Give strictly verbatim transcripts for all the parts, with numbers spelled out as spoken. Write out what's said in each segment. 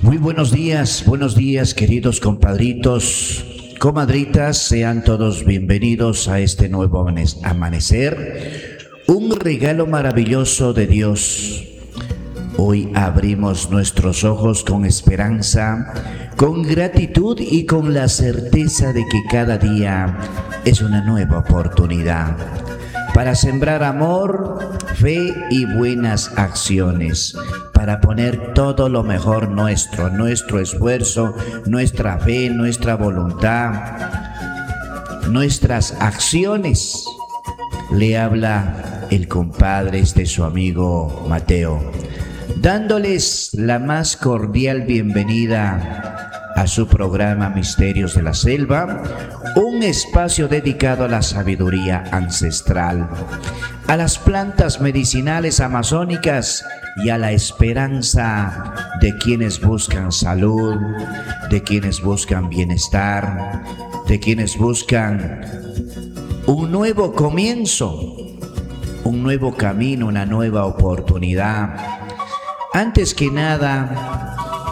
Muy buenos días, buenos días queridos compadritos, comadritas, sean todos bienvenidos a este nuevo amanecer, un regalo maravilloso de Dios. Hoy abrimos nuestros ojos con esperanza, con gratitud y con la certeza de que cada día es una nueva oportunidad para sembrar amor, fe y buenas acciones, para poner todo lo mejor nuestro, nuestro esfuerzo, nuestra fe, nuestra voluntad, nuestras acciones. Le habla el compadre, este su amigo Mateo, dándoles la más cordial bienvenida a su programa Misterios de la Selva, un espacio dedicado a la sabiduría ancestral, a las plantas medicinales amazónicas y a la esperanza de quienes buscan salud, de quienes buscan bienestar, de quienes buscan un nuevo comienzo, un nuevo camino, una nueva oportunidad. Antes que nada,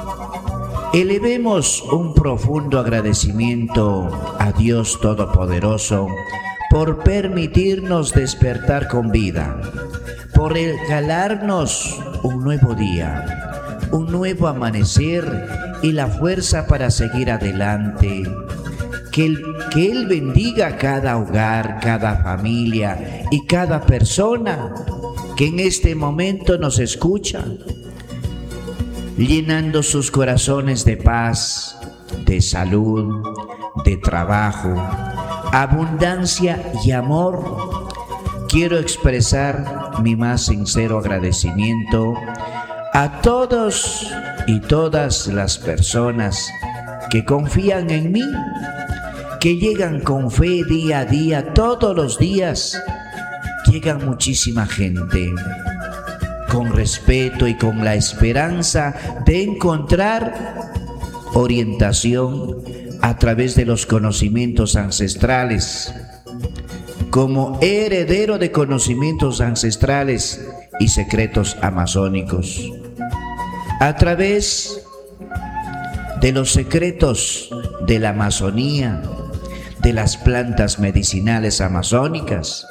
elevemos un profundo agradecimiento a Dios Todopoderoso por permitirnos despertar con vida, por regalarnos un nuevo día, un nuevo amanecer y la fuerza para seguir adelante. Que Él, que Él bendiga cada hogar, cada familia y cada persona que en este momento nos escucha, llenando sus corazones de paz, de salud, de trabajo, abundancia y amor. Quiero expresar mi más sincero agradecimiento a todos y todas las personas que confían en mí, que llegan con fe día a día, todos los días. Llega muchísima gente con respeto y con la esperanza de encontrar orientación a través de los conocimientos ancestrales. Como heredero de conocimientos ancestrales y secretos amazónicos, a través de los secretos de la Amazonía, de las plantas medicinales amazónicas.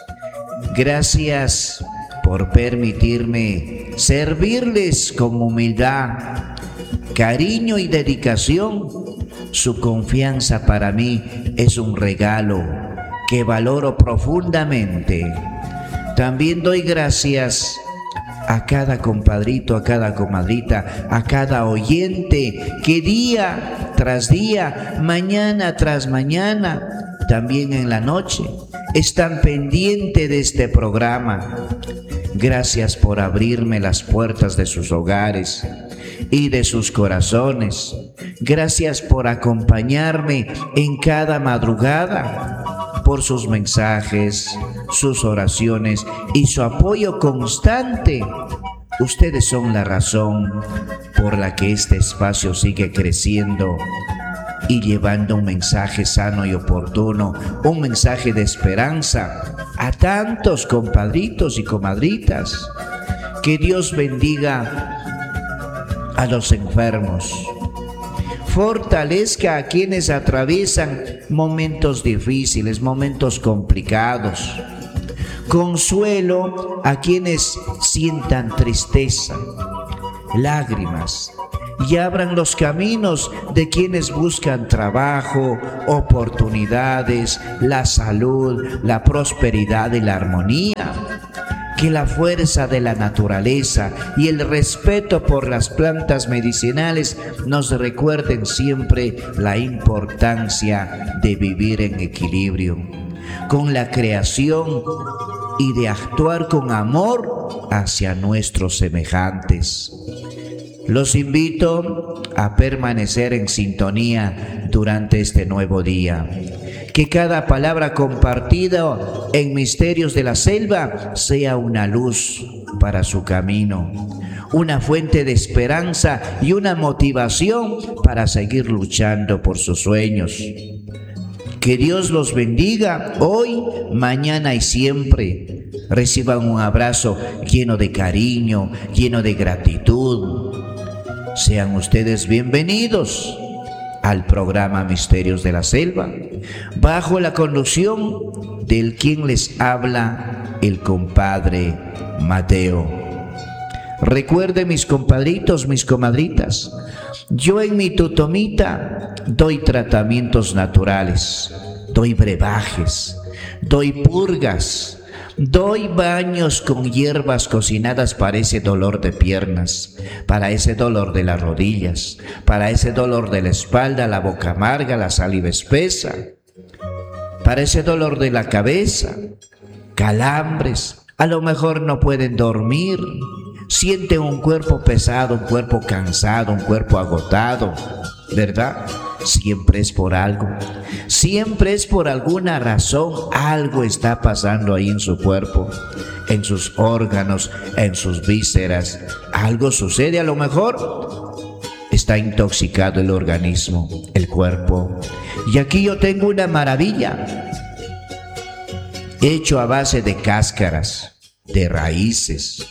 Gracias por permitirme servirles con humildad, cariño y dedicación. Su confianza para mí es un regalo que valoro profundamente. También doy gracias a cada compadrito, a cada comadrita, a cada oyente que día tras día, mañana tras mañana, también en la noche, están pendientes de este programa. Gracias por abrirme las puertas de sus hogares y de sus corazones. Gracias por acompañarme en cada madrugada, por sus mensajes, sus oraciones y su apoyo constante. Ustedes son la razón por la que este espacio sigue creciendo y llevando un mensaje sano y oportuno, un mensaje de esperanza a tantos compadritos y comadritas. Que Dios bendiga a los enfermos, fortalezca a quienes atraviesan momentos difíciles, momentos complicados, consuelo a quienes sientan tristeza, lágrimas, y abran los caminos de quienes buscan trabajo, oportunidades, la salud, la prosperidad y la armonía. Que la fuerza de la naturaleza y el respeto por las plantas medicinales nos recuerden siempre la importancia de vivir en equilibrio con la creación y de actuar con amor hacia nuestros semejantes. Los invito a permanecer en sintonía durante este nuevo día. Que cada palabra compartida en Misterios de la Selva sea una luz para su camino, una fuente de esperanza y una motivación para seguir luchando por sus sueños. Que Dios los bendiga hoy, mañana y siempre. Reciban un abrazo lleno de cariño, lleno de gratitud. Sean ustedes bienvenidos al programa Misterios de la Selva, bajo la conducción del quien les habla, el compadre Mateo. Recuerden, mis compadritos, mis comadritas, yo en mi tutomita doy tratamientos naturales, doy brebajes, doy purgas, doy baños con hierbas cocinadas para ese dolor de piernas, para ese dolor de las rodillas, para ese dolor de la espalda, la boca amarga, la saliva espesa, para ese dolor de la cabeza, calambres, a lo mejor no pueden dormir, sienten un cuerpo pesado, un cuerpo cansado, un cuerpo agotado, ¿verdad? Siempre es por algo, siempre es por alguna razón. Algo está pasando ahí en su cuerpo, en sus órganos, en sus vísceras. Algo sucede, a lo mejor está intoxicado el organismo, el cuerpo. Y aquí yo tengo una maravilla, hecho a base de cáscaras, de raíces,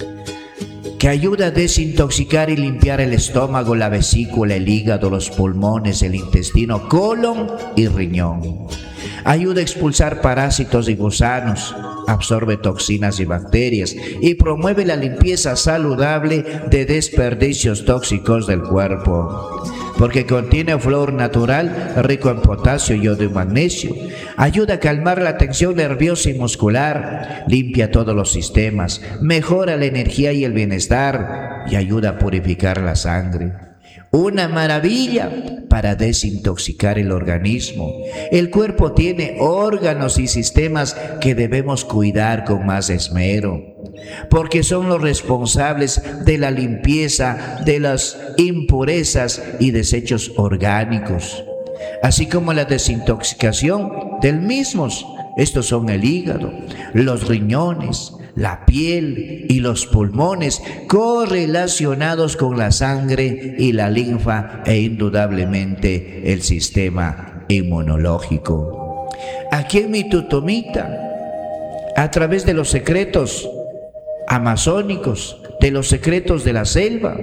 que ayuda a desintoxicar y limpiar el estómago, la vesícula, el hígado, los pulmones, el intestino, colon y riñón. Ayuda a expulsar parásitos y gusanos, absorbe toxinas y bacterias y promueve la limpieza saludable de desperdicios tóxicos del cuerpo. Porque contiene flúor natural rico en potasio, yodo y magnesio. Ayuda a calmar la tensión nerviosa y muscular, limpia todos los sistemas, mejora la energía y el bienestar y ayuda a purificar la sangre. Una maravilla para desintoxicar el organismo. El cuerpo tiene órganos y sistemas que debemos cuidar con más esmero, porque son los responsables de la limpieza de las impurezas y desechos orgánicos, así como la desintoxicación del mismos. Estos son el hígado, los riñones, la piel y los pulmones, correlacionados con la sangre y la linfa e indudablemente el sistema inmunológico. Aquí en mi tutomita, a través de los secretos amazónicos, de los secretos de la selva,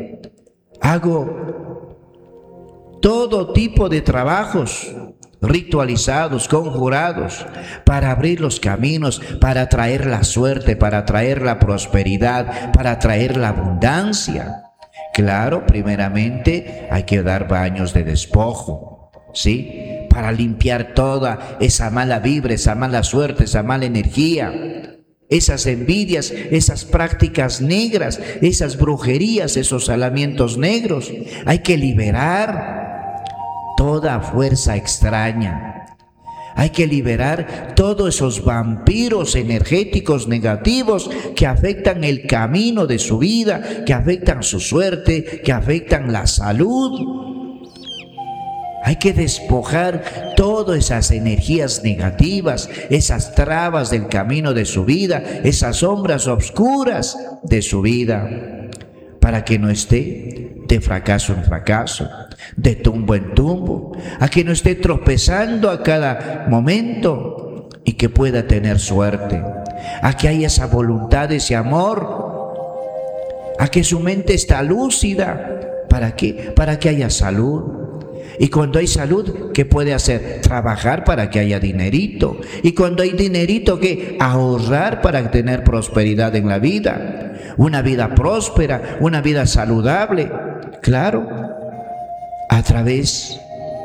hago todo tipo de trabajos ritualizados, conjurados, para abrir los caminos, para traer la suerte, para traer la prosperidad, para traer la abundancia. Claro, primeramente hay que dar baños de despojo, ¿sí? Para limpiar toda esa mala vibra, esa mala suerte, esa mala energía, esas envidias, esas prácticas negras, esas brujerías, esos alamientos negros. Hay que liberar toda fuerza extraña. Hay que liberar todos esos vampiros energéticos negativos que afectan el camino de su vida, que afectan su suerte, que afectan la salud. Hay que despojar todas esas energías negativas, esas trabas del camino de su vida, esas sombras oscuras de su vida, para que no esté de fracaso en fracaso, de tumbo en tumbo, a que no esté tropezando a cada momento y que pueda tener suerte, a que haya esa voluntad, ese amor, a que su mente está lúcida. ¿Para qué? Para que haya salud. Y cuando hay salud, ¿qué puede hacer? Trabajar para que haya dinerito. Y cuando hay dinerito, ¿qué? Ahorrar para tener prosperidad en la vida. Una vida próspera, una vida saludable. Claro, a través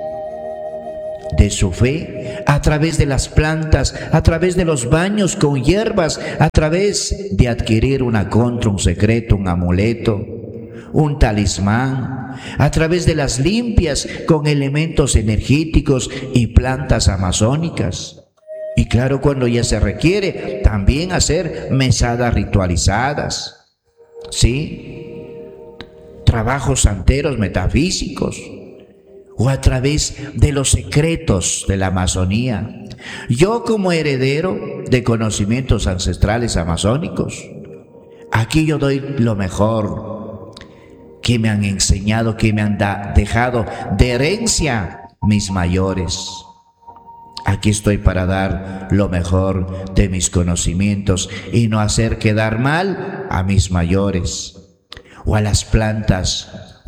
de su fe, a través de las plantas, a través de los baños con hierbas, a través de adquirir una contra, un secreto, un amuleto, un talismán, a través de las limpias con elementos energéticos y plantas amazónicas. Y claro, cuando ya se requiere, también hacer mesadas ritualizadas, ¿sí? Trabajos santeros metafísicos, o a través de los secretos de la Amazonía. Yo, como heredero de conocimientos ancestrales amazónicos, aquí yo doy lo mejor que me han enseñado, que me han da, dejado de herencia mis mayores. Aquí estoy para dar lo mejor de mis conocimientos y no hacer quedar mal a mis mayores, o a las plantas,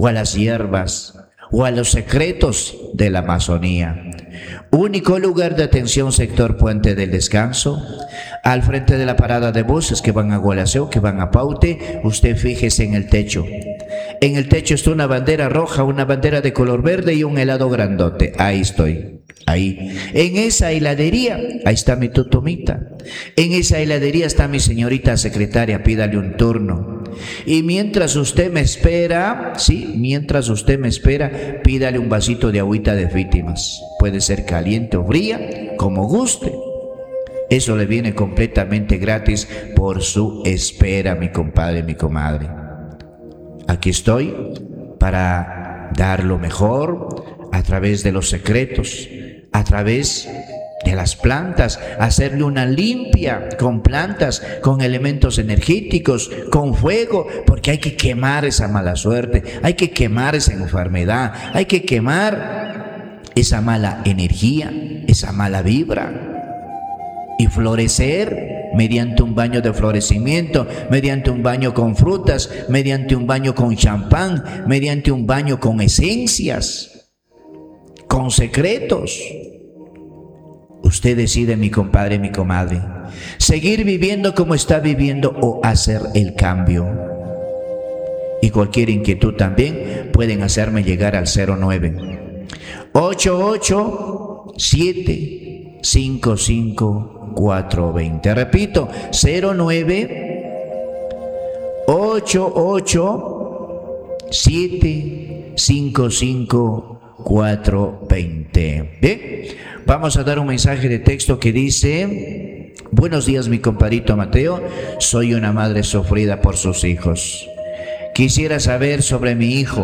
o a las hierbas o a los secretos de la Amazonía. Único lugar de atención, sector Puente del Descanso, al frente de la parada de buses que van a Gualaceo, que van a Paute. Usted fíjese en el techo. En el techo está una bandera roja, una bandera de color verde y un helado grandote. Ahí estoy. Ahí, en esa heladería, ahí está mi tutumita. En esa heladería está mi señorita secretaria, pídale un turno. Y mientras usted me espera, sí, mientras usted me espera, pídale un vasito de agüita de víctimas. Puede ser caliente o fría, como guste. Eso le viene completamente gratis por su espera, mi compadre, mi comadre. Aquí estoy para dar lo mejor a través de los secretos, a través de las plantas, hacerle una limpia con plantas, con elementos energéticos, con fuego, porque hay que quemar esa mala suerte, hay que quemar esa enfermedad, hay que quemar esa mala energía, esa mala vibra, y florecer mediante un baño de florecimiento, mediante un baño con frutas, mediante un baño con champán, mediante un baño con esencias, con secretos. Usted decide, mi compadre, mi comadre, seguir viviendo como está viviendo o hacer el cambio. Y cualquier inquietud también pueden hacerme llegar al cero nueve ocho ocho siete cinco cinco cuatro dos cero. Repito, cero nueve ocho ocho siete cinco cinco cuatro dos cero. Bien, vamos a dar un mensaje de texto que dice: buenos días, mi compadrito Mateo, soy una madre sufrida por sus hijos. Quisiera saber sobre mi hijo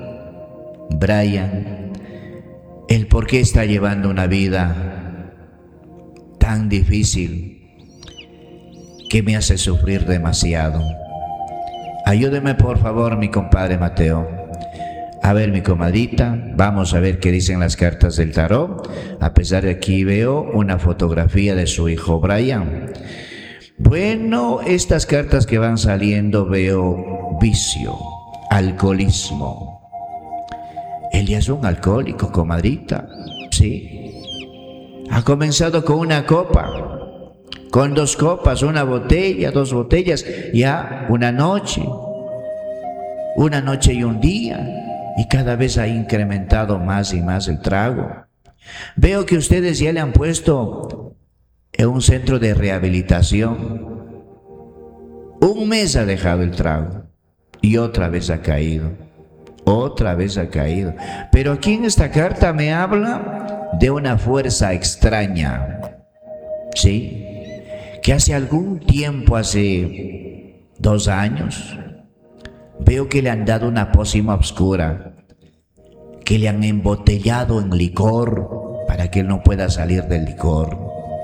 Brian, el por qué está llevando una vida tan difícil que me hace sufrir demasiado. Ayúdeme por favor, mi compadre Mateo. A ver, mi comadita, vamos a ver qué dicen las cartas del tarot. A pesar de aquí veo una fotografía de su hijo Brian. Bueno, estas cartas que van saliendo veo vicio, alcoholismo. Él ya es un alcohólico, comadrita, sí. Ha comenzado con una copa, con dos copas, una botella, dos botellas, ya una noche, una noche y un día. Y cada vez ha incrementado más y más el trago. Veo que ustedes ya le han puesto en un centro de rehabilitación. Un mes ha dejado el trago y otra vez ha caído. Otra vez ha caído. Pero aquí en esta carta me habla de una fuerza extraña, ¿sí? Que hace algún tiempo, hace dos años, veo que le han dado una pócima oscura, que le han embotellado en licor para que él no pueda salir del licor.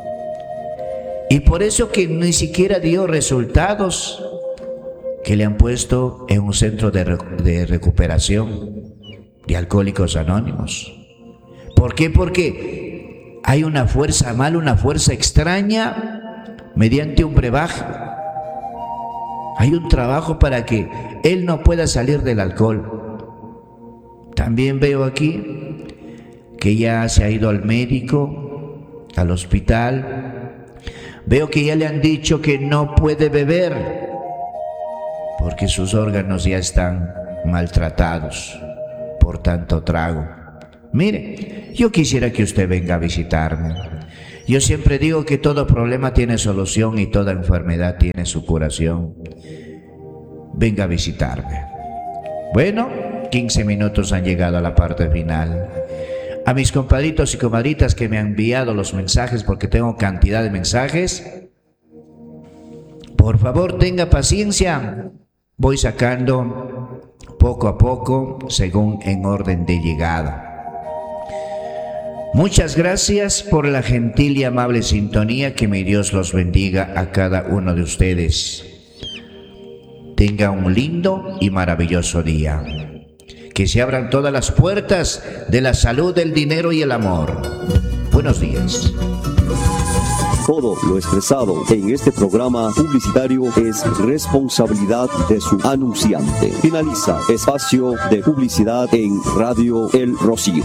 Y por eso que ni siquiera dio resultados, que le han puesto en un centro de, rec- de recuperación de Alcohólicos Anónimos. ¿Por qué? Porque hay una fuerza mala, una fuerza extraña mediante un brebaje. Hay un trabajo para que él no pueda salir del alcohol. También veo aquí que ya se ha ido al médico, al hospital. Veo que ya le han dicho que no puede beber porque sus órganos ya están maltratados por tanto trago. Mire, yo quisiera que usted venga a visitarme. Yo siempre digo que todo problema tiene solución y toda enfermedad tiene su curación. Venga a visitarme. Bueno, quince minutos han llegado a la parte final. A mis compadritos y comadritas que me han enviado los mensajes, porque tengo cantidad de mensajes, por favor tenga paciencia. Voy sacando poco a poco según en orden de llegada. Muchas gracias por la gentil y amable sintonía. Que mi Dios los bendiga a cada uno de ustedes. Tenga un lindo y maravilloso día. Que se abran todas las puertas de la salud, el dinero y el amor. Buenos días. Todo lo expresado en este programa publicitario es responsabilidad de su anunciante. Finaliza espacio de publicidad en Radio El Rocío.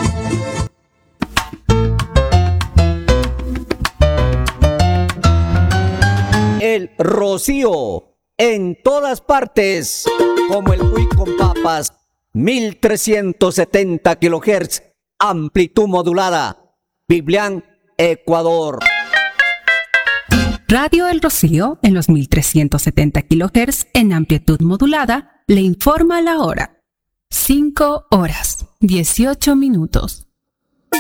El Rocío, en todas partes, como el Cuy con papas, mil trescientos setenta kilohertz, amplitud modulada, Biblián, Ecuador. Radio El Rocío, en los mil trescientos setenta kilohertz, en amplitud modulada, le informa la hora. cinco horas, dieciocho minutos.